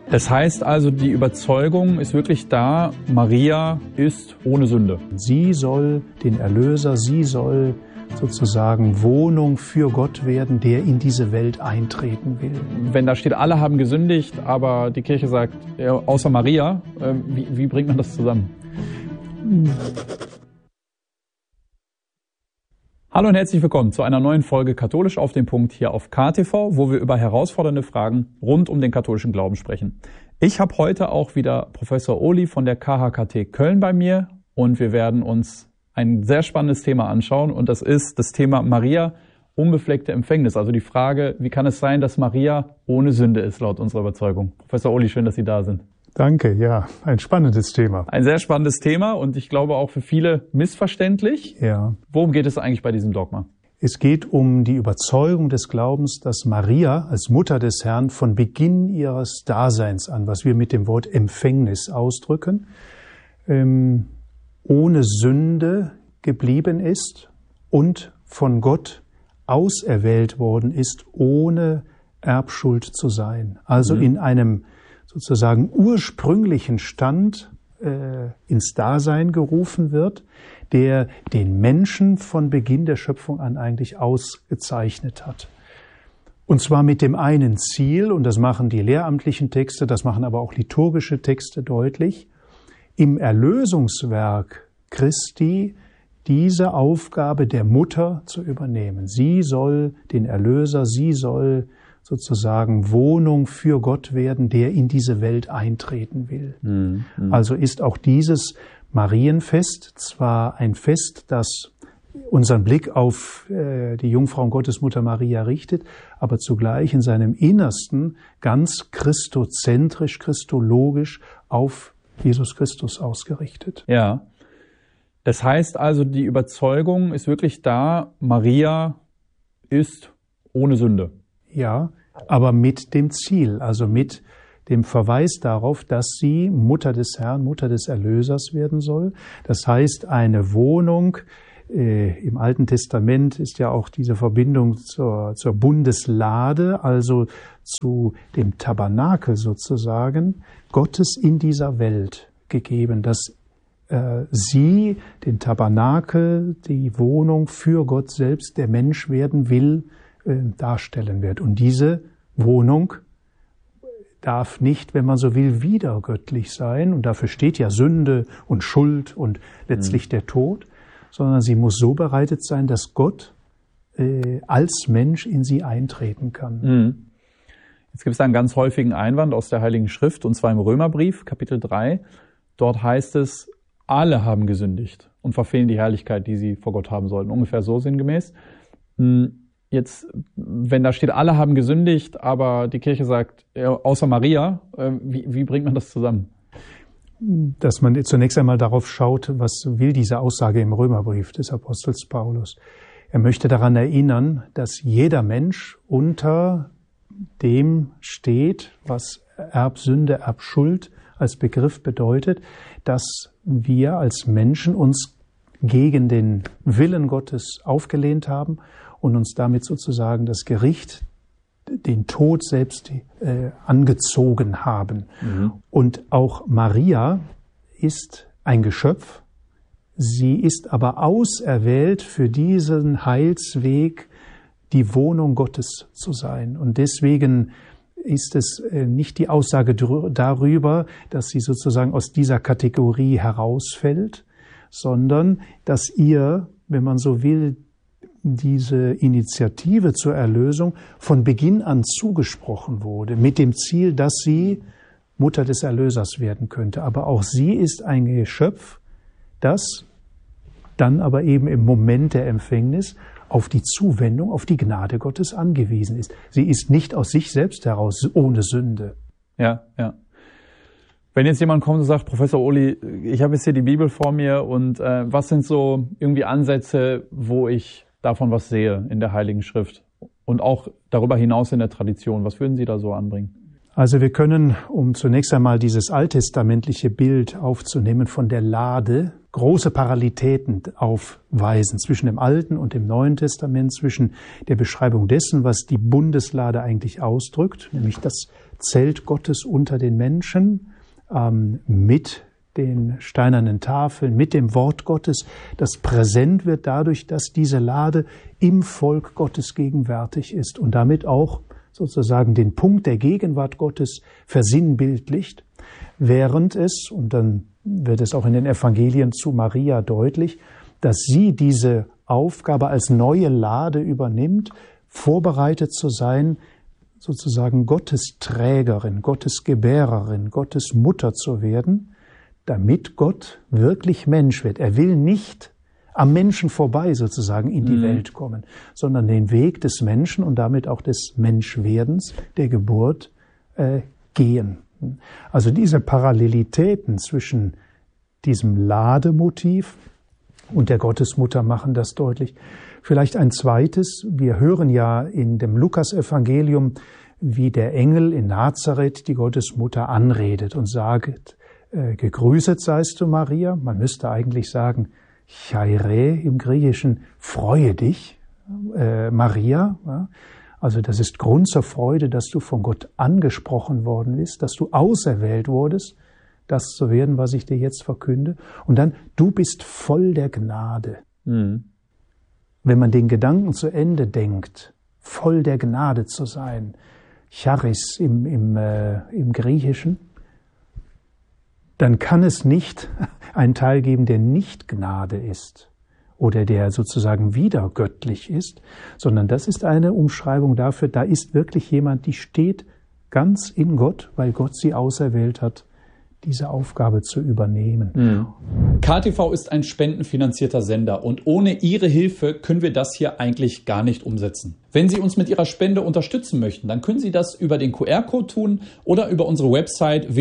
Das heißt also, die Überzeugung ist wirklich da, Maria ist ohne Sünde. Sie soll den Erlöser, sie soll sozusagen Wohnung für Gott werden, der in diese Welt eintreten will. Wenn da steht, alle haben gesündigt, aber die Kirche sagt, außer Maria, wie bringt man das zusammen? Hallo und herzlich willkommen zu einer neuen Folge Katholisch auf den Punkt hier auf KTV, wo wir über herausfordernde Fragen rund um den katholischen Glauben sprechen. Ich habe heute auch wieder Professor Ohly von der KHKT Köln bei mir und wir werden uns ein sehr spannendes Thema anschauen und das ist das Thema Maria, unbefleckte Empfängnis. Also die Frage, wie kann es sein, dass Maria ohne Sünde ist, laut unserer Überzeugung. Professor Ohly, schön, dass Sie da sind. Danke, ja, ein spannendes Thema. Ein sehr spannendes Thema und ich glaube auch für viele missverständlich. Ja. Worum geht es eigentlich bei diesem Dogma? Es geht um die Überzeugung des Glaubens, dass Maria als Mutter des Herrn von Beginn ihres Daseins an, was wir mit dem Wort Empfängnis ausdrücken, ohne Sünde geblieben ist und von Gott auserwählt worden ist, ohne Erbschuld zu sein. Also in einem sozusagen ursprünglichen Stand ins Dasein gerufen wird, der den Menschen von Beginn der Schöpfung an eigentlich ausgezeichnet hat. Und zwar mit dem einen Ziel, und das machen die lehramtlichen Texte, das machen aber auch liturgische Texte deutlich, im Erlösungswerk Christi diese Aufgabe der Mutter zu übernehmen. Sie soll den Erlöser, sie soll sozusagen Wohnung für Gott werden, der in diese Welt eintreten will. Also ist auch dieses Marienfest zwar ein Fest, das unseren Blick auf die Jungfrau und Gottesmutter Maria richtet, aber zugleich in seinem Innersten ganz christozentrisch, christologisch auf Jesus Christus ausgerichtet. Ja, das heißt also, die Überzeugung ist wirklich da, Maria ist ohne Sünde. Ja, aber mit dem Ziel, also mit dem Verweis darauf, dass sie Mutter des Herrn, Mutter des Erlösers werden soll. Das heißt, eine Wohnung, im Alten Testament ist ja auch diese Verbindung zur Bundeslade, also zu dem Tabernakel sozusagen, Gottes in dieser Welt gegeben, dass sie, den Tabernakel, die Wohnung für Gott selbst, der Mensch werden will, darstellen wird. Und diese Wohnung darf nicht, wenn man so will, widergöttlich sein. Und dafür steht ja Sünde und Schuld und letztlich der Tod. Sondern sie muss so bereitet sein, dass Gott als Mensch in sie eintreten kann. Jetzt gibt es einen ganz häufigen Einwand aus der Heiligen Schrift, und zwar im Römerbrief, Kapitel 3. Dort heißt es, alle haben gesündigt und verfehlen die Herrlichkeit, die sie vor Gott haben sollten. Ungefähr so sinngemäß. Jetzt, wenn da steht, alle haben gesündigt, aber die Kirche sagt, außer Maria, wie bringt man das zusammen? Dass man zunächst einmal darauf schaut, was will diese Aussage im Römerbrief des Apostels Paulus. Er möchte daran erinnern, dass jeder Mensch unter dem steht, was Erbsünde, Erbschuld als Begriff bedeutet, dass wir als Menschen uns gegen den Willen Gottes aufgelehnt haben und uns damit sozusagen das Gericht, den Tod selbst angezogen haben. Und auch Maria ist ein Geschöpf. Sie ist aber auserwählt für diesen Heilsweg, die Wohnung Gottes zu sein. Und deswegen ist es nicht die Aussage darüber, dass sie sozusagen aus dieser Kategorie herausfällt, sondern dass ihr, wenn man so will, diese Initiative zur Erlösung von Beginn an zugesprochen wurde, mit dem Ziel, dass sie Mutter des Erlösers werden könnte. Aber auch sie ist ein Geschöpf, das dann aber eben im Moment der Empfängnis auf die Zuwendung, auf die Gnade Gottes angewiesen ist. Sie ist nicht aus sich selbst heraus ohne Sünde. Ja. Wenn jetzt jemand kommt und sagt, Professor Ohly, ich habe jetzt hier die Bibel vor mir und was sind so irgendwie Ansätze, wo ich davon was sehe in der Heiligen Schrift und auch darüber hinaus in der Tradition? Was würden Sie da so anbringen? Also wir können, um zunächst einmal dieses alttestamentliche Bild aufzunehmen von der Lade, große Parallelitäten aufweisen zwischen dem Alten und dem Neuen Testament, zwischen der Beschreibung dessen, was die Bundeslade eigentlich ausdrückt, nämlich das Zelt Gottes unter den Menschen, mit den steinernen Tafeln, mit dem Wort Gottes, das präsent wird dadurch, dass diese Lade im Volk Gottes gegenwärtig ist und damit auch sozusagen den Punkt der Gegenwart Gottes versinnbildlicht, während es, und dann wird es auch in den Evangelien zu Maria deutlich, dass sie diese Aufgabe als neue Lade übernimmt, vorbereitet zu sein, sozusagen Gottes Trägerin, Gottes Gebärerin, Gottes Mutter zu werden, damit Gott wirklich Mensch wird. Er will nicht am Menschen vorbei sozusagen in die Welt kommen, sondern den Weg des Menschen und damit auch des Menschwerdens, der Geburt, gehen. Also diese Parallelitäten zwischen diesem Lademotiv und der Gottesmutter machen das deutlich. Vielleicht ein zweites. Wir hören ja in dem Lukas-Evangelium, wie der Engel in Nazareth die Gottesmutter anredet und sagt, gegrüßet seist du, Maria. Man müsste eigentlich sagen, Chaire im Griechischen, freue dich, Maria. Ja. Also das ist Grund zur Freude, dass du von Gott angesprochen worden bist, dass du auserwählt wurdest, das zu werden, was ich dir jetzt verkünde. Und dann, du bist voll der Gnade. Mhm. Wenn man den Gedanken zu Ende denkt, voll der Gnade zu sein, Charis im Griechischen, dann kann es nicht einen Teil geben, der nicht Gnade ist oder der sozusagen wieder göttlich ist, sondern das ist eine Umschreibung dafür, da ist wirklich jemand, die steht ganz in Gott, weil Gott sie auserwählt hat, diese Aufgabe zu übernehmen. Mhm. KTV ist ein spendenfinanzierter Sender und ohne Ihre Hilfe können wir das hier eigentlich gar nicht umsetzen. Wenn Sie uns mit Ihrer Spende unterstützen möchten, dann können Sie das über den QR-Code tun oder über unsere Website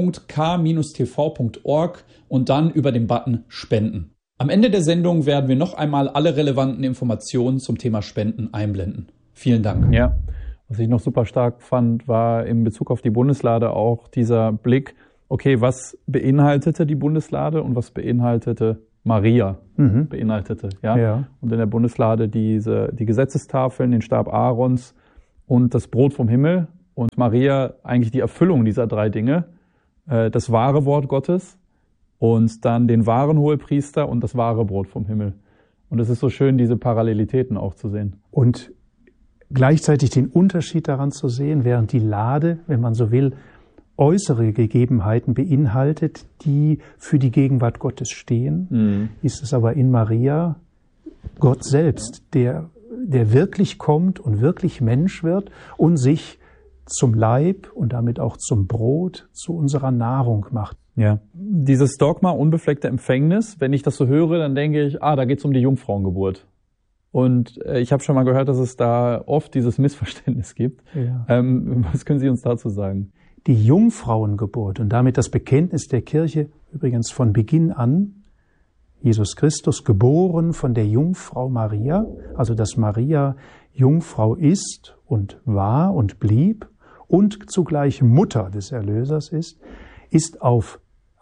www.k-tv.org und dann über den Button Spenden. Am Ende der Sendung werden wir noch einmal alle relevanten Informationen zum Thema Spenden einblenden. Vielen Dank. Ja, was ich noch super stark fand, war in Bezug auf die Bundeslade auch dieser Blick, okay, was beinhaltete die Bundeslade und was beinhaltete Maria beinhaltete, ja? Und in der Bundeslade die Gesetzestafeln, den Stab Aarons und das Brot vom Himmel und Maria eigentlich die Erfüllung dieser drei Dinge, das wahre Wort Gottes und dann den wahren Hohepriester und das wahre Brot vom Himmel. Und es ist so schön, diese Parallelitäten auch zu sehen. Und gleichzeitig den Unterschied daran zu sehen, während die Lade, wenn man so will, äußere Gegebenheiten beinhaltet, die für die Gegenwart Gottes stehen, ist es aber in Maria Gott selbst, der wirklich kommt und wirklich Mensch wird und sich zum Leib und damit auch zum Brot, zu unserer Nahrung macht. Ja, dieses Dogma unbefleckte Empfängnis, wenn ich das so höre, dann denke ich, da geht es um die Jungfrauengeburt. Und ich habe schon mal gehört, dass es da oft dieses Missverständnis gibt. Ja. Was können Sie uns dazu sagen? Die Jungfrauengeburt und damit das Bekenntnis der Kirche, übrigens von Beginn an, Jesus Christus geboren von der Jungfrau Maria, also dass Maria Jungfrau ist und war und blieb und zugleich Mutter des Erlösers ist auf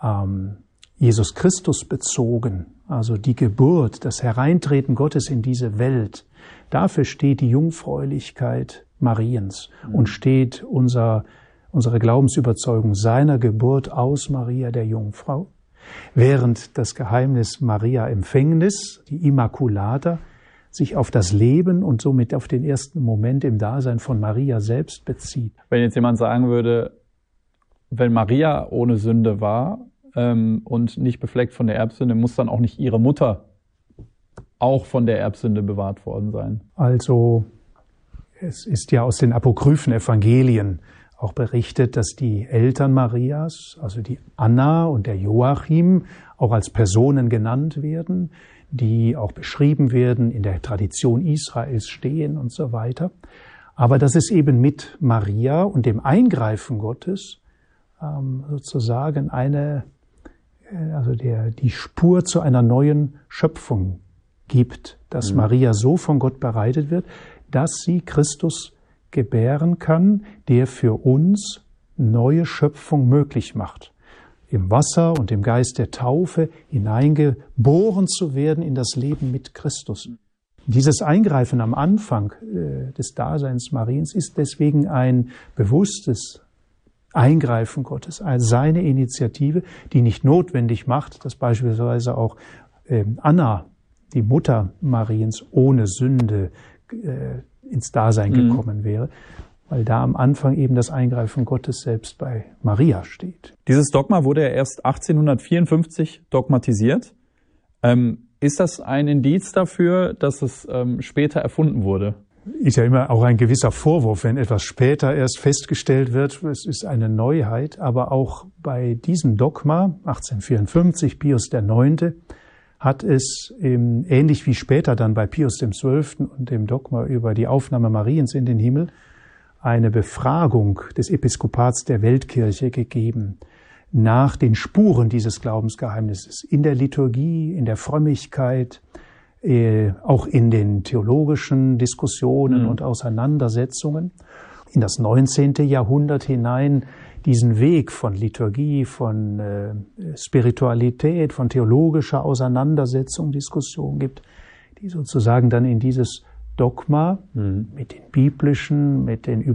Jesus Christus bezogen, also die Geburt, das Hereintreten Gottes in diese Welt. Dafür steht die Jungfräulichkeit Mariens und steht unsere Glaubensüberzeugung seiner Geburt aus Maria der Jungfrau, während das Geheimnis Maria Empfängnis, die Immaculata, sich auf das Leben und somit auf den ersten Moment im Dasein von Maria selbst bezieht. Wenn jetzt jemand sagen würde, wenn Maria ohne Sünde war und nicht befleckt von der Erbsünde, muss dann auch nicht ihre Mutter auch von der Erbsünde bewahrt worden sein? Also es ist ja aus den apokryphen Evangelien auch berichtet, dass die Eltern Marias, also die Anna und der Joachim, auch als Personen genannt werden, die auch beschrieben werden, in der Tradition Israels stehen und so weiter. Aber dass es eben mit Maria und dem Eingreifen Gottes sozusagen die Spur zu einer neuen Schöpfung gibt, dass Maria so von Gott bereitet wird, dass sie Christus gebären kann, der für uns neue Schöpfung möglich macht. Im Wasser und im Geist der Taufe hineingeboren zu werden in das Leben mit Christus. Dieses Eingreifen am Anfang des Daseins Mariens ist deswegen ein bewusstes Eingreifen Gottes, seine Initiative, die nicht notwendig macht, dass beispielsweise auch Anna, die Mutter Mariens, ohne Sünde ins Dasein gekommen wäre, weil da am Anfang eben das Eingreifen Gottes selbst bei Maria steht. Dieses Dogma wurde ja erst 1854 dogmatisiert. Ist das ein Indiz dafür, dass es später erfunden wurde? Ist ja immer auch ein gewisser Vorwurf, wenn etwas später erst festgestellt wird, es ist eine Neuheit. Aber auch bei diesem Dogma, 1854, Pius IX., hat es ähnlich wie später dann bei Pius XII. Und dem Dogma über die Aufnahme Mariens in den Himmel eine Befragung des Episkopats der Weltkirche gegeben nach den Spuren dieses Glaubensgeheimnisses in der Liturgie, in der Frömmigkeit, auch in den theologischen Diskussionen und Auseinandersetzungen, in das 19. Jahrhundert hinein diesen Weg von Liturgie, von Spiritualität, von theologischer Auseinandersetzung, Diskussion gibt, die sozusagen dann in dieses Dogma mit den biblischen, mit den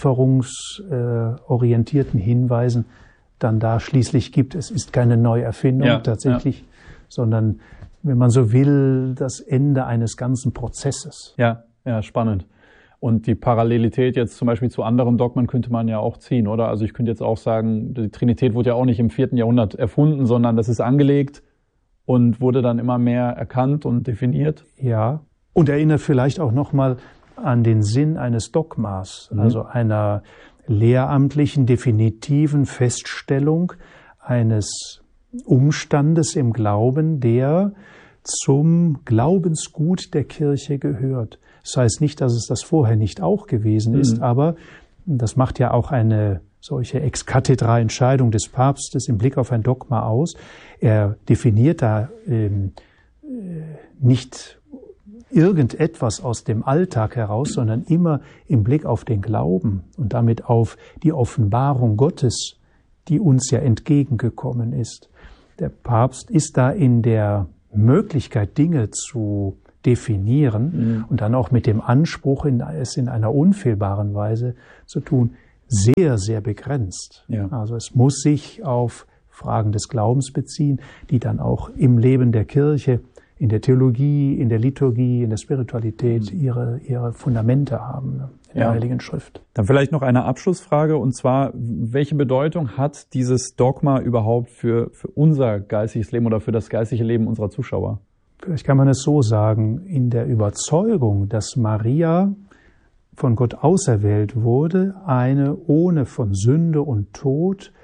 überlieferungsorientierten Hinweisen dann da schließlich gibt. Es ist keine Neuerfindung tatsächlich, sondern, wenn man so will, das Ende eines ganzen Prozesses. Ja, spannend. Und die Parallelität jetzt zum Beispiel zu anderen Dogmen könnte man ja auch ziehen, oder? Also ich könnte jetzt auch sagen, die Trinität wurde ja auch nicht im 4. Jahrhundert erfunden, sondern das ist angelegt und wurde dann immer mehr erkannt und definiert. Ja, und erinnert vielleicht auch nochmal an den Sinn eines Dogmas, also einer lehramtlichen, definitiven Feststellung eines Umstandes im Glauben, der zum Glaubensgut der Kirche gehört. Das heißt nicht, dass es das vorher nicht auch gewesen ist, aber das macht ja auch eine solche Ex-Cathedra-Entscheidung des Papstes im Blick auf ein Dogma aus. Er definiert da nicht irgendetwas aus dem Alltag heraus, sondern immer im Blick auf den Glauben und damit auf die Offenbarung Gottes, die uns ja entgegengekommen ist. Der Papst ist da in der Möglichkeit, Dinge zu definieren und dann auch mit dem Anspruch, es in einer unfehlbaren Weise zu tun, sehr, sehr begrenzt. Ja. Also es muss sich auf Fragen des Glaubens beziehen, die dann auch im Leben der Kirche, in der Theologie, in der Liturgie, in der Spiritualität ihre Fundamente haben in der Heiligen Schrift. Dann vielleicht noch eine Abschlussfrage, und zwar, welche Bedeutung hat dieses Dogma überhaupt für unser geistiges Leben oder für das geistliche Leben unserer Zuschauer? Vielleicht kann man es so sagen, in der Überzeugung, dass Maria von Gott auserwählt wurde, eine ohne von Sünde und Tod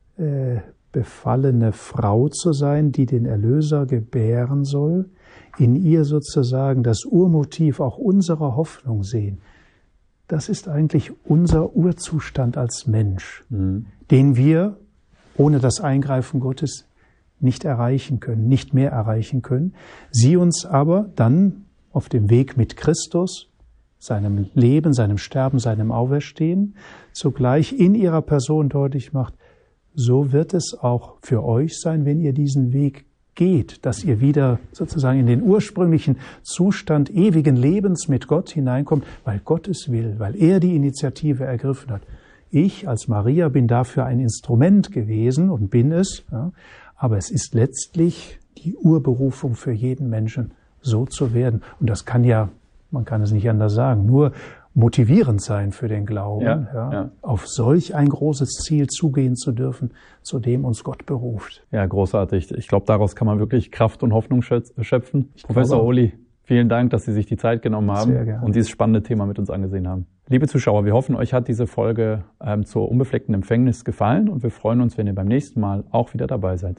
befallene Frau zu sein, die den Erlöser gebären soll, in ihr sozusagen das Urmotiv auch unserer Hoffnung sehen. Das ist eigentlich unser Urzustand als Mensch, den wir ohne das Eingreifen Gottes nicht erreichen können, nicht mehr erreichen können. Sie uns aber dann auf dem Weg mit Christus, seinem Leben, seinem Sterben, seinem Auferstehen, zugleich in ihrer Person deutlich macht, so wird es auch für euch sein, wenn ihr diesen Weg geht, dass ihr wieder sozusagen in den ursprünglichen Zustand ewigen Lebens mit Gott hineinkommt, weil Gott es will, weil er die Initiative ergriffen hat. Ich als Maria bin dafür ein Instrument gewesen und bin es, ja, aber es ist letztlich die Urberufung für jeden Menschen, so zu werden. Und das kann ja, man kann es nicht anders sagen, nur motivierend sein für den Glauben, auf solch ein großes Ziel zugehen zu dürfen, zu dem uns Gott beruft. Ja, großartig. Ich glaube, daraus kann man wirklich Kraft und Hoffnung schöpfen. Professor Ohly, vielen Dank, dass Sie sich die Zeit genommen haben und dieses spannende Thema mit uns angesehen haben. Liebe Zuschauer, wir hoffen, euch hat diese Folge zur unbefleckten Empfängnis gefallen, und wir freuen uns, wenn ihr beim nächsten Mal auch wieder dabei seid.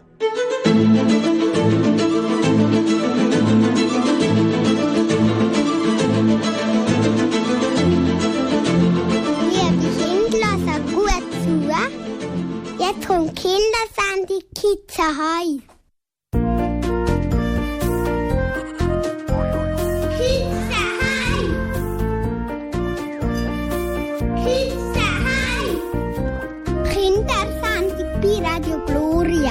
Jetzt kommt Kindersendung Kids Ahoi. Kids Ahoi. Kids Ahoi. Kindersendung bei Radio Gloria.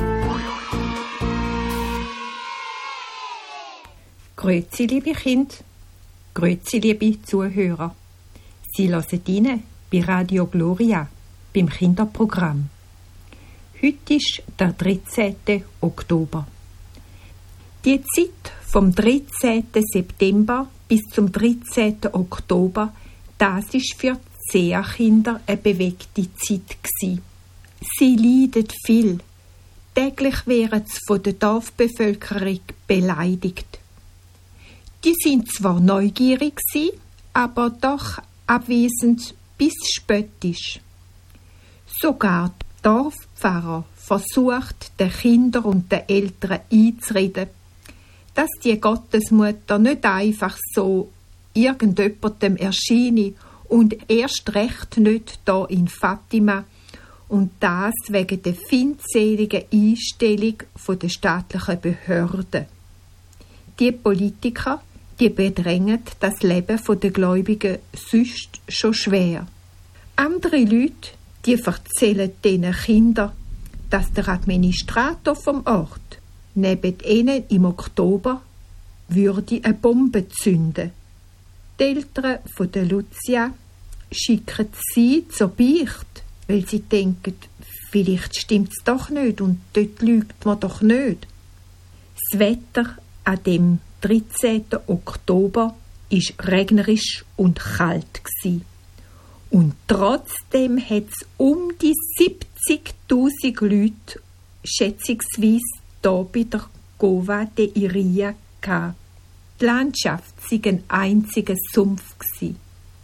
Grüezi, liebe Kinder. Grüezi, liebe Zuhörer. Sie hören rein bei Radio Gloria, beim Kinderprogramm. Heute ist der 13. Oktober. Die Zeit vom 13. September bis zum 13. Oktober, das ist für die Seherkinder eine bewegte Zeit gewesen. Sie leiden viel. Täglich werden sie von der Dorfbevölkerung beleidigt. Die sind zwar neugierig gewesen, aber doch abwesend bis spöttisch. Sogar der Dorfpfarrer versucht, den Kindern und den Eltern einzureden, dass die Gottesmutter nicht einfach so irgendjemandem erscheine und erst recht nicht da in Fatima, und das wegen der feindseligen Einstellung der staatlichen Behörden. Die Politiker, die bedrängen das Leben der Gläubigen sonst schon schwer. Andere Leute, die erzählen diesen Kindern, dass der Administrator vom Ort neben ihnen im Oktober würde eine Bombe zünden. Die Eltern von der Lucia schicken sie zur Beicht, weil sie denken, vielleicht stimmt es doch nicht und dort lügt man doch nicht. Das Wetter an dem 13. Oktober war regnerisch und kalt gewesen. Und trotzdem hat es um die 70'000 Leute schätzungsweise hier bei der Cova de Iria gehabt. Die Landschaft war ein einziger Sumpf gewesen.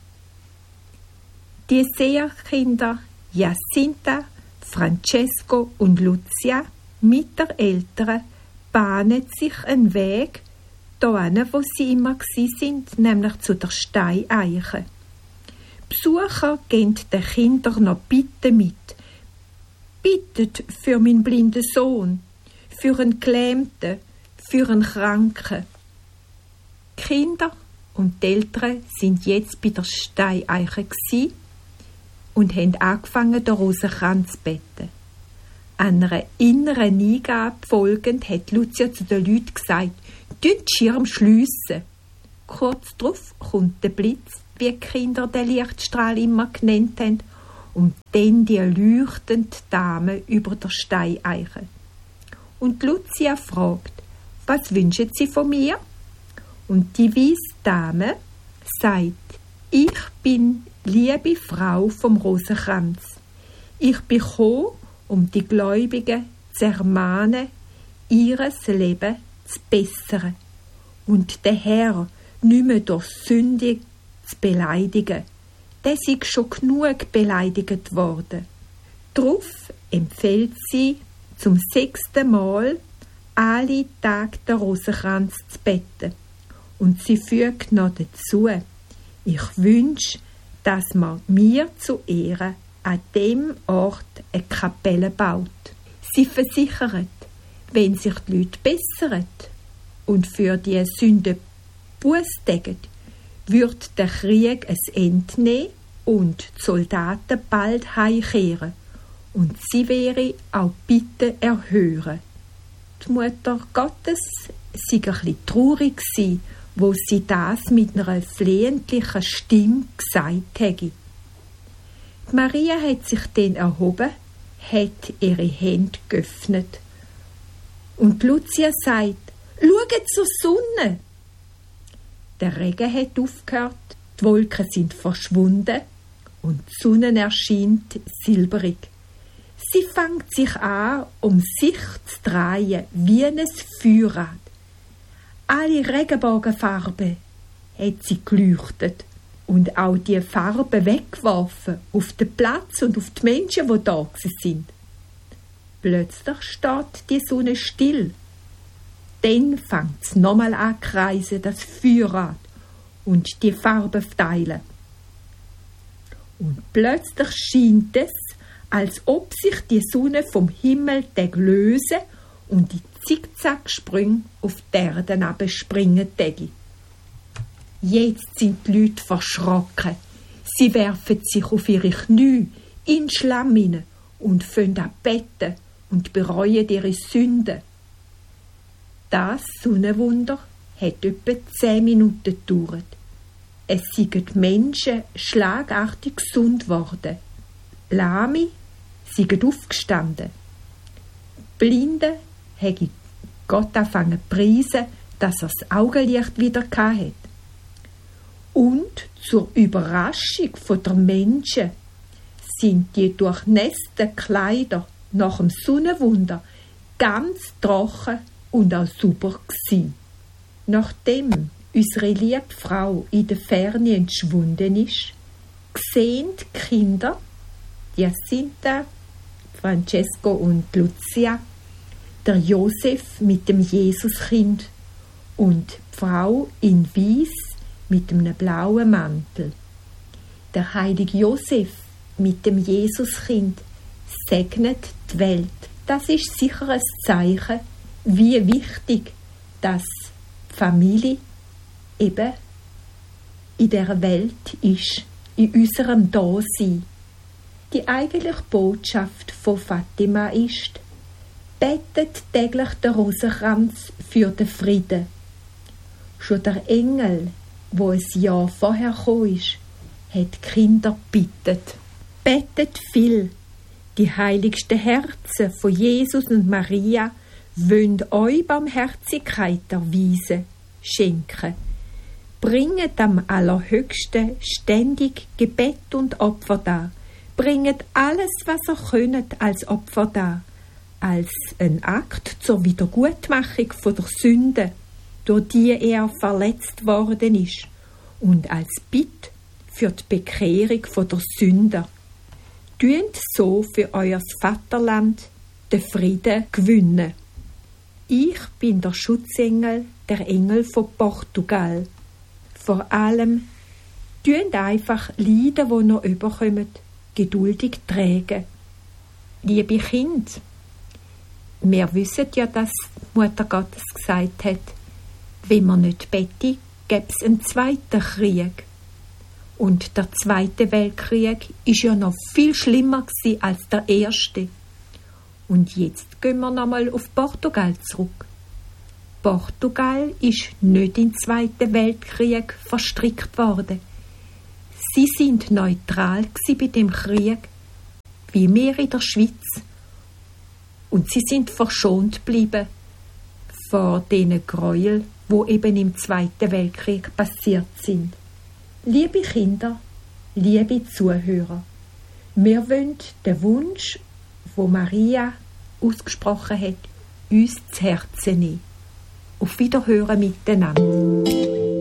Die Seherkinder Jacinta, Francesco und Lucia mit der Eltern bahnen sich einen Weg dahin, wo sie immer sind, nämlich zu der Steineiche. Besucher geben den Kindern noch Bitten mit. Bittet für meinen blinden Sohn, für einen Gelähmten, für einen Kranken. Die Kinder und die Eltern sind jetzt bei der Steineiche und haben angefangen, den Rosenkranz zu beten. Einer inneren Eingabe folgend hat Lucia zu den Leuten gesagt, «Tut den Schirm schliessen!» Kurz darauf kommt der Blitz, wie die Kinder den Lichtstrahl immer genannt haben, und dann die leuchtende Dame über der Steineiche. Und Lucia fragt, «Was wünschen Sie von mir?» Und die weisse Dame sagt, «Ich bin liebe Frau vom Rosenkranz. Ich bin gekommen, um die Gläubigen zu ermahnen, ihres Leben zu bessern und den Herr nicht mehr durch Sünde zu beleidigen. Der ist schon genug beleidigt worden.» Darauf empfiehlt sie zum 6. Mal alle Tage den Rosenkranz zu beten. Und sie fügt noch dazu, «Ich wünsche, dass man mir zu Ehren an dem Ort eine Kapelle baut.» Sie versichert, wenn sich die Leute bessern und für die Sünde Buß täten, wird der Krieg ein Ende nehmen und die Soldaten bald heimkehren und sie wäre auch Bitte erhören. Die Mutter Gottes sei ein bisschen traurig gewesen, wo sie das mit einer flehentlichen Stimme gesagt hätte. Maria hat sich dann erhoben, hat ihre Hände geöffnet. Und Lucia sagt, «Schaut zur Sonne!» Der Regen hat aufgehört, die Wolken sind verschwunden und die Sonne erscheint silberig. Sie fängt sich an, um sich zu drehen wie ein Feuerrad. Alle Regenbogenfarben hat sie geleuchtet und auch die Farben weggeworfen auf den Platz und auf die Menschen, die da sind. Plötzlich steht die Sonne still. Dann fängt es nochmal an zu kreisen, das Feuerrad, und die Farben verteilen. Und plötzlich scheint es, als ob sich die Sonne vom Himmel lösen und die Zickzacksprünge auf die Erde springen. Jetzt sind die Leute verschrocken. Sie werfen sich auf ihre Knie in den Schlamm hinein und fangen an beten und bereuen ihre Sünden. Das Sonnenwunder hat etwa 10 Minuten gedauert. Es sind die Menschen schlagartig gesund geworden. Lahme seien aufgestanden. Blinde hätte Gott angefangen zu preisen, dass er das Augenlicht wieder hatte. Und zur Überraschung der Menschen sind die durchnässten Kleider nach dem Sonnenwunder ganz trocken und auch sauber gewesen. Nachdem unsere liebe Frau in der Ferne entschwunden ist, sehen die Kinder, Jacinta, Francesco und Lucia, der Josef mit dem Jesuskind und die Frau in Weiß mit einem blauen Mantel. Der heilige Josef mit dem Jesuskind segnet die Welt. Das ist sicher ein Zeichen, wie wichtig dass die Familie eben in dieser Welt ist, in unserem Dasein. Die eigentliche Botschaft von Fatima ist: betet täglich den Rosenkranz für den Frieden. Schon der Engel, wo ein Jahr vorher gekommen ist, hat die Kinder gebeten. Betet viel. Die heiligsten Herzen von Jesus und Maria wollen euch Barmherzigkeit erweisen, schenken. Bringet am Allerhöchsten ständig Gebet und Opfer dar. Bringet alles, was ihr könnt, als Opfer dar, als ein Akt zur Wiedergutmachung von der Sünde, durch die er verletzt worden ist, und als Bitte für die Bekehrung von der Sünder. Tönt so für euer Vaterland den Frieden gewinnen. Ich bin der Schutzengel, der Engel von Portugal. Vor allem, tönt einfach Leiden, die noch überkommen, geduldig tragen. Liebe Kinder, wir wissen ja, dass die Mutter Gottes gesagt hat, wenn man nicht bete, gäbe es einen zweiten Krieg. Und der Zweite Weltkrieg ist ja noch viel schlimmer gewesen als der Erste. Und jetzt gehen wir nochmal auf Portugal zurück. Portugal ist nicht in den Zweiten Weltkrieg verstrickt worden. Sie sind neutral gewesen bei dem Krieg, wie wir in der Schweiz. Und sie sind verschont geblieben vor diesen Gräueln, die eben im Zweiten Weltkrieg passiert sind. Liebe Kinder, liebe Zuhörer, wir wollen den Wunsch, den Maria ausgesprochen hat, uns zu Herzen nehmen. Auf Wiederhören miteinander.